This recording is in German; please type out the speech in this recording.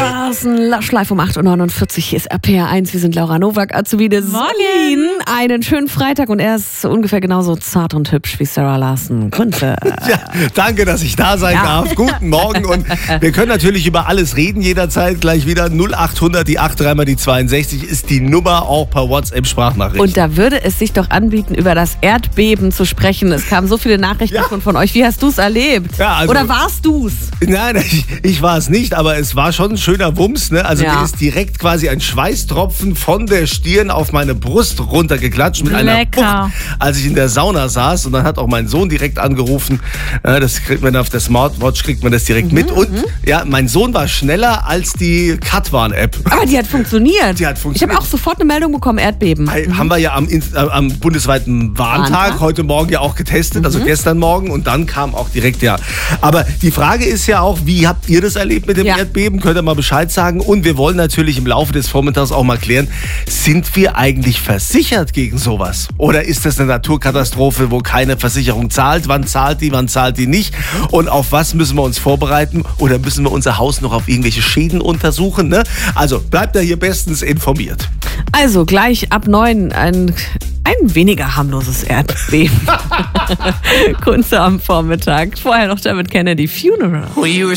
Larsen, Lush live um 8.49 Uhr ist RPR1. Wir sind Laura Nowak, Azubi des Sollin. Einen schönen Freitag und er ist ungefähr genauso zart und hübsch wie Sarah Larsen. Kunze. Ja, danke, dass ich da sein darf. Guten Morgen und wir können natürlich über alles reden jederzeit. Gleich wieder 0800, die 83 mal die 62 ist die Nummer, auch per WhatsApp-Sprachnachricht. Und da würde es sich doch anbieten, über das Erdbeben zu sprechen. Es kamen so viele Nachrichten von euch. Wie hast du es erlebt? Ja, also, oder warst du es? Nein, ich war es nicht, aber es war schon ein schöner Wumms. Ne? Also mir ist direkt quasi ein Schweißtropfen von der Stirn auf meine Brust runtergeklatscht mit einer Wucht, als ich in der Sauna saß. Und dann hat auch mein Sohn direkt angerufen. Das kriegt man auf der Smartwatch, kriegt man das direkt mit. Und ja, mein Sohn war schneller als die Katwan-App. Aber die hat funktioniert. Die hat funktioniert. Ich habe auch sofort eine Meldung bekommen, Erdbeben. Haben wir ja am bundesweiten Warntag heute Morgen ja auch getestet, also gestern Morgen. Und dann kam auch direkt, Aber die Frage ist ja auch, wie habt ihr das erlebt mit dem Erdbeben? Könnt ihr mal Bescheid sagen? Und wir wollen natürlich im Laufe des Vormittags auch mal klären, sind wir eigentlich versichert gegen sowas? Oder ist das eine Naturkatastrophe, wo keine Versicherung zahlt? Wann zahlt die nicht? Und auf was müssen wir uns vorbereiten? Oder müssen wir unser Haus noch auf irgendwelche Schäden untersuchen? Ne? Also bleibt da hier bestens informiert. Also gleich ab 9 ein weniger harmloses Erdbeben. Kunze am Vormittag. Vorher noch David Kennedy, Funeral.